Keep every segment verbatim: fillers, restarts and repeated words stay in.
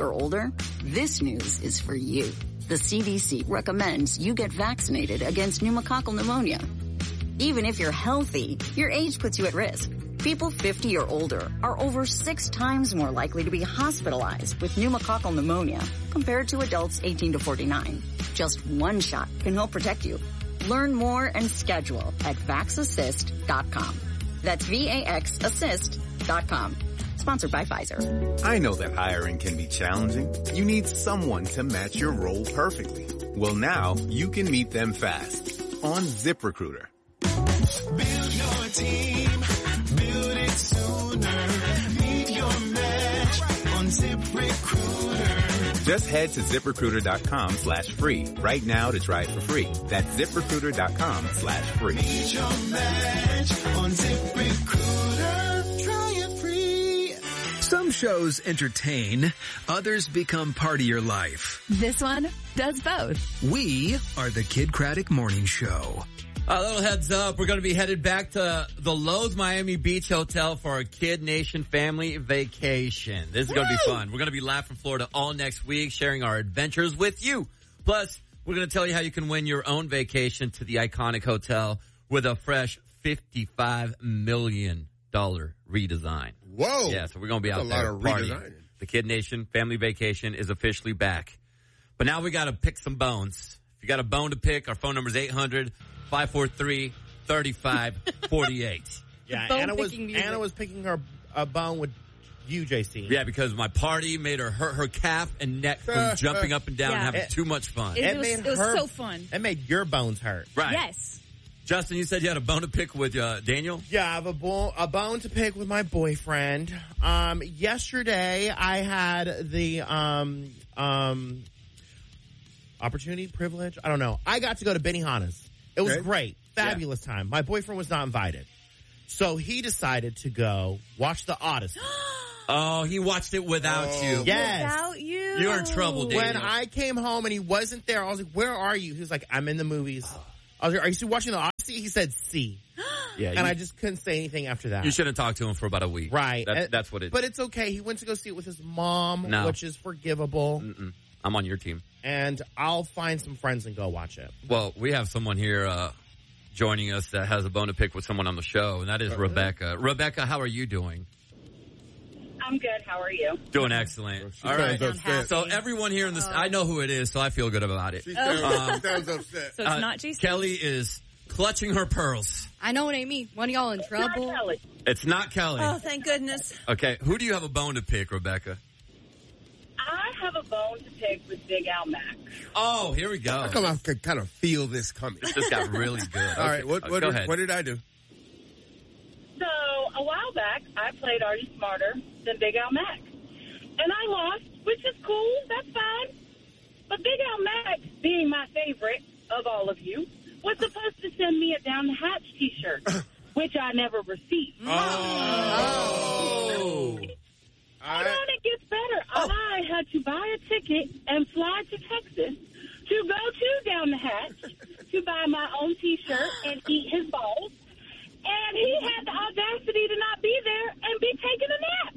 or older, this news is for you. The C D C recommends you get vaccinated against pneumococcal pneumonia. Even if you're healthy, your age puts you at risk. People fifty or older are over six times more likely to be hospitalized with pneumococcal pneumonia compared to adults eighteen to forty-nine. Just one shot can help protect you. Learn more and schedule at vax assist dot com. That's V A X assist dot com. Sponsored by Pfizer. I know that hiring can be challenging. You need someone to match your role perfectly. Well, now you can meet them fast on ZipRecruiter. Build your team. Build it sooner. Meet your match on ZipRecruiter. Just head to ZipRecruiter.com slash free right now to try it for free. That's ZipRecruiter.com slash free. Meet your match on ZipRecruiter. Try it free. Some shows entertain, others become part of your life. This one does both. We are the Kid Craddock Morning Show. A little heads up, we're going to be headed back to the Lowe's Miami Beach Hotel for our Kid Nation family vacation. This is going to be fun. We're going to be live from Florida all next week, sharing our adventures with you. Plus, we're going to tell you how you can win your own vacation to the iconic hotel with a fresh fifty-five million dollars redesign. Whoa. Yeah, so we're going to be That's out a there lot of partying. redesigning. The Kid Nation family vacation is officially back. But now we got to pick some bones. If you got a bone to pick, our phone number is eight hundred, five four three, three five four eight. Yeah, Bone Anna was picking music. Anna was picking her a bone with you, J C. Yeah, because my party made her hurt her calf and neck from jumping up and down Yeah. and having It- too much fun. It, It was, made it was her- so fun. That made your bones hurt. Right. Yes. Justin, you said you had a bone to pick with uh, Daniel? Yeah, I have a, bo- a bone to pick with my boyfriend. Um, yesterday I had the um um opportunity, privilege. I don't know. I got to go to Benihana's. It was Okay. great, fabulous time. My boyfriend was not invited, so he decided to go watch The Odyssey. Oh, he watched it without Oh. you. Yes. Without you. You're in trouble, Daniel. When I came home and he wasn't there, I was like, "Where are you?" He was like, "I'm in the movies." I was like, "Are you still watching The Odyssey?" He said, "See." Yeah, And you, I just couldn't say anything after that. you should have talked to him for about a week. Right. That's, And- that's what it But it's okay. He went to go see it with his mom, No. which is forgivable. Mm-mm. I'm on your team. And I'll find some friends and go watch it. Well, we have someone here uh, joining us that has a bone to pick with someone on the show, and that is Rebecca. Rebecca, how are you doing? I'm good. How are you? Doing excellent. She All right. sounds upset. So everyone here in this, I know who it is, so I feel good about it. She sounds, Um, sounds upset. So it's Uh, not Jason. Kelly is clutching her pearls. I know it ain't me. One of y'all in Not trouble. Kelly. It's not Kelly. Oh, thank goodness. Okay, who do you have a bone to pick, Rebecca? I have a bone to pick with Big Al Mack. Oh, here we go. How come I could kind of feel this coming? This just got really good. All right, what Uh, what, go did, ahead. what did I do? So a while back, I played Are You Smarter Than Big Al Mack? And I lost, which is cool. That's fine. But Big Al Mack, being my favorite of all of you, was supposed to send me a Down the Hatch T-shirt, which I never received. Oh. Hold on, it gets better. I had to buy a ticket and fly to Texas to go to Down the Hatch to buy my own T-shirt and eat his balls. And he had the audacity to not be there and be taking a nap.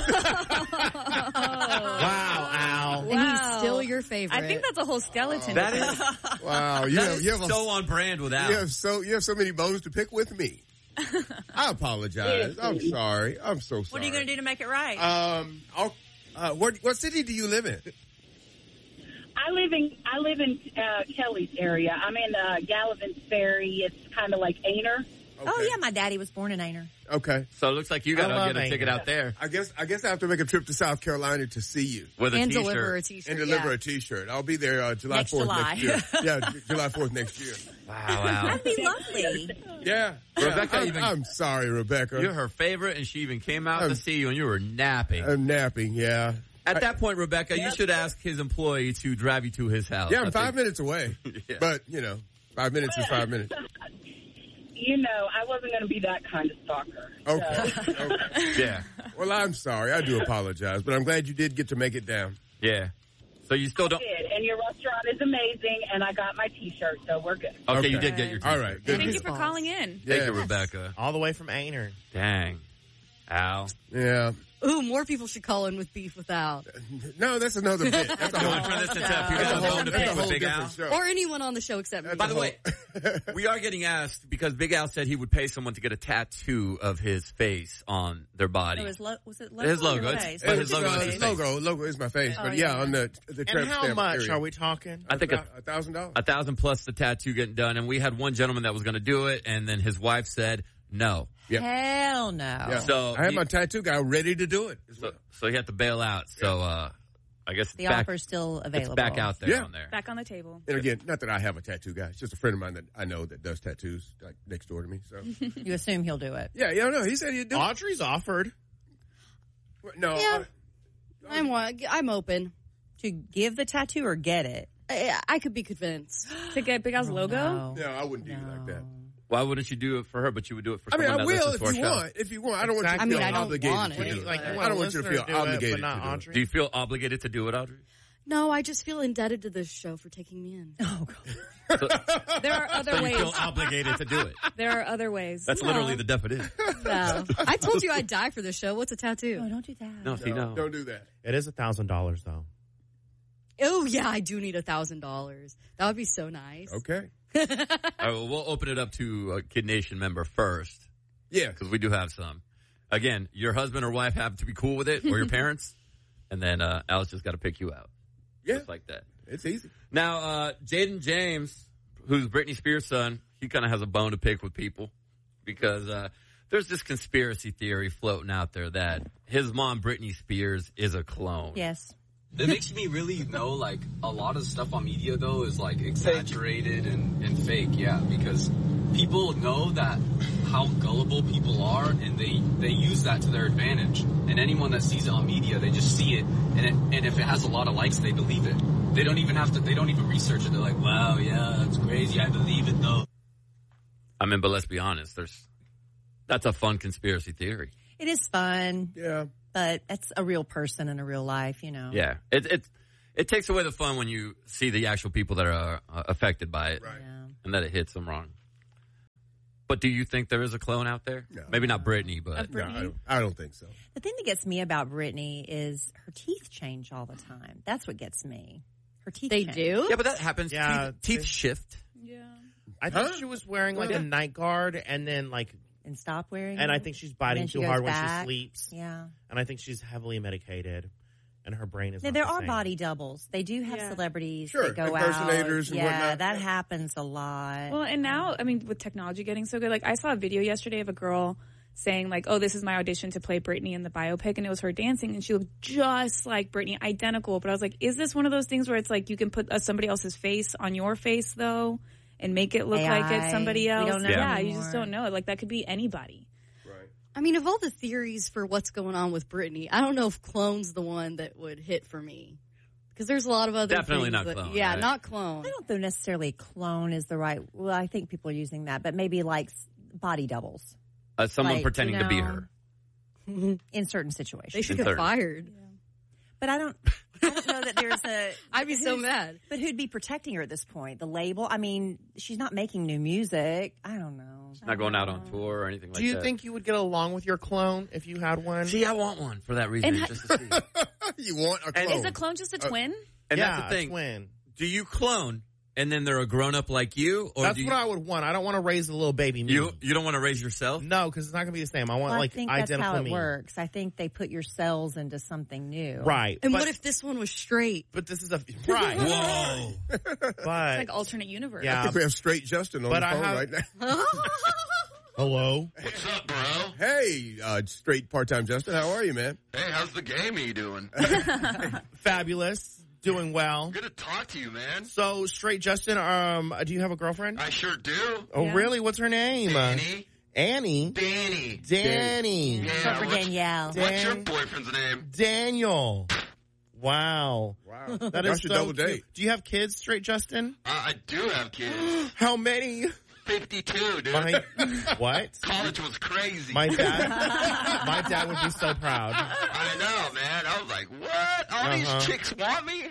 Wow, Al. And he's still your favorite. I think that's a whole skeleton. That is, Wow, you that have, is you have a- so on brand with Al. you have so you have so many bones to pick with me. I apologize. I'm sorry. I'm so sorry. What are you going to do to make it right? Um, I'll, uh, what what city do you live in? I live in I live in uh, Kelly's area. I'm in uh, Gallivan's Ferry. It's kind of like Aner. Oh, yeah, my daddy was born in Aner. Okay. So it looks like you got I to love get a Anger. ticket out there I guess I guess I have to make a trip to South Carolina to see you with a And T-shirt. deliver a T-shirt. and deliver yeah. a T-shirt. I'll be there uh, July Next fourth July. next year. Yeah, J- July fourth next year. Wow, wow. That'd be lovely. Yeah. Rebecca I'm, even- I'm sorry, Rebecca. You're her favorite, and she even came out I'm- to see you, and you were napping. I'm napping. Yeah. At that point, Rebecca, you should ask his employee to drive you to his house. Yeah, I I'm five think- minutes away. Yeah. But you know, five minutes is five minutes. You know, I wasn't going to be that kind of stalker. Okay. So. okay. Yeah, Well, I'm sorry. I do apologize, but I'm glad you did get to make it down. yeah. So you still I don't. did, and your restaurant is amazing, and I got my T-shirt, so we're good. Okay, Okay. you did get your. All T-shirt. right. Good Thank you deal. for calling in. Thank you, Yeah. Rebecca. All the way from Aner. Dang, Al. Yeah. Ooh, more people should call in with beef without. No, that's another bit. That's a You whole, want to turn this into that's people a on whole, bone to that's pick a with whole Big Al? different show. Or anyone on the show except me. By the way, we are getting asked because Big Al said he would pay someone to get a tattoo of his face on their body. Oh, his lo- was it logo? His logo. or It's- face? but his It's, logo uh, is his his face. logo, logo is my face, Oh, but yeah, yeah. on the the And tramp how stamp much area. are we talking? I think a, a thousand dollars. a thousand plus the tattoo getting done, and we had one gentleman that was going to do it, and then his wife said no. Yep. Hell no. Yeah. So I had he- my tattoo guy ready to do it. So, so he had to bail out. So uh, I guess it's The back, offer's still available. it's back out there Yeah. on there. Back on the table. And again, not that I have a tattoo guy. It's just a friend of mine that I know that does tattoos, like next door to me. So You assume he'll do it. yeah, yeah, no, he said he'd do it. Audrey's offered. No, Yeah. I- I'm wa- I'm open. To give the tattoo or get it? I, I could be convinced. To get Big Al's logo? No. no, I wouldn't do you like that. Why wouldn't you do it for her, but you would do it for I mean, someone I that will listens if to our you show? want. If you want, I don't want you to I mean, feel I don't obligated want to it, do it. like, I want don't want you to feel obligated but not to do it. Audrey. Do you feel obligated to do it, Audrey? No, I just feel indebted to this show for taking me in. Oh, God. There are other So you ways. feel obligated to do it. There are other ways. That's No. literally the definition. No. I told you I'd die for this show. What's a tattoo? No, don't do that. No, see, no. Don't do that. It is a thousand dollars though. Oh, yeah, I do need a thousand dollars. That would be so nice. Okay. All right, well, we'll open it up to a Kid Nation member first Yeah. because we do have some. Again, your husband or wife have to be cool with it, or your parents, and then uh, Alice just got to pick you out. Yeah. Just like that. It's easy. Now, uh, Jaden James, who's Britney Spears' son, he kind of has a bone to pick with people because uh, there's this conspiracy theory floating out there that his mom, Britney Spears, is a clone. Yes. It makes me really know, like, a lot of stuff on media, though, is, like, exaggerated and, and fake, yeah, because people know that how gullible people are, and they, they use that to their advantage. And anyone that sees it on media, they just see it, and it, and if it has a lot of likes, they believe it. They don't even have to, they don't even research it. They're like, wow, yeah, that's crazy, I believe it, though. I mean, but let's be honest, there's that's a fun conspiracy theory. It is fun. Yeah. But it's a real person in a real life, you know. Yeah, it it it takes away the fun when you see the actual people that are uh, affected by it, Right. Yeah. and that it hits them wrong. But do you think there is a clone out there? No. Maybe not Britney, but Of No, Britney? I don't, I don't think so. The thing that gets me about Britney is her teeth change all the time. That's what gets me. Her teeth They change. do? yeah, but that happens. Yeah, teeth, teeth they- shift. Yeah. I think Huh? she was wearing like Yeah. a night guard and then like, And stop wearing and I it. think she's And biting then she too goes hard back. when she sleeps. Yeah. And I think she's heavily medicated and her brain is Now, not there the are same. body doubles. They do have Yeah. celebrities Sure, that go impersonators out. and yeah, whatnot. that Yeah. happens a lot. Well, and now, I mean, with technology getting so good, like I saw a video yesterday of a girl saying like, oh, this is my audition to play Britney in the biopic, and it was her dancing, and she looked just like Britney, identical. But I was like, is this one of those things where it's like you can put uh, somebody else's face on your face though, and make it look A like I. it's somebody We else? don't know yeah, you anymore. just don't know. Like that could be anybody. I mean, of all the theories for what's going on with Britney, I don't know if clone's the one that would hit for me. Because there's a lot of other Definitely things not that- clone, Yeah, right? not clone. I don't know necessarily clone is the right. Well, I think people are using that, but maybe like s- body doubles Uh, someone Like, pretending you to be know, her. in certain situations. They should In get certain- fired. But I don't. I don't know that there's a. I'd be so who's- mad. But who'd be protecting her at this point? The label? I mean, she's not making new music. I don't know. Not going out on tour or anything like Do you that. think you would get along with your clone if you had one? See, I want one for that reason. And- just to see. You want a clone? Is a clone just a twin? And yeah, that's the thing. a twin. Do you clone and then they're a grown up like you, or That's do you, what I would want. I don't want to raise a little baby me. you you don't want to raise yourself? No, because it's not going to be the same. I want Well, like I think that's identical how it me. works. I think they put your cells into something new. Right. And but, what if this one was straight? But this is a right. Whoa! But It's like alternate universe. I yeah. think we have straight Justin on But the I phone have- right now. Hello. What's up, bro? Hey, uh, straight part-time Justin, how are you, man? Hey, how's the game you doing? Fabulous. Doing well. Good to talk to you, man. So, straight Justin, um, do you have a girlfriend? I sure do. Oh, Yeah. really? What's her name? Uh, Danny. Annie. Danny. Danny. Yeah, Except for what's, Danielle. what's your Dan- boyfriend's name? Daniel. Wow. Wow. That Y'all is should so double cute. date. Do you have kids, straight Justin? Uh, I do have kids. How many? fifty-two, dude. My, what? College was crazy. My dad. My dad would be so proud. I know, man. I was like, what? All Uh-huh. these chicks want me?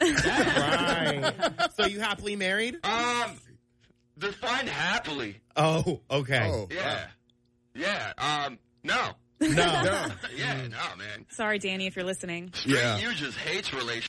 Right. So you happily married? um, they're fine happily. Oh, okay. Oh, Yeah. Yeah. Um, no. No. Yeah, no, man. Sorry, Danny, if you're listening. Straight Yeah. you just hates relationships.